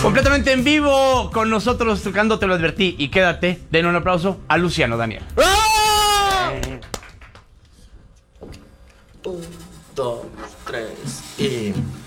Completamente en vivo con nosotros tocando Te lo advertí. Y quédate, den un aplauso a Luciano Daniel. ¡Ah! 1, 2, 3 y...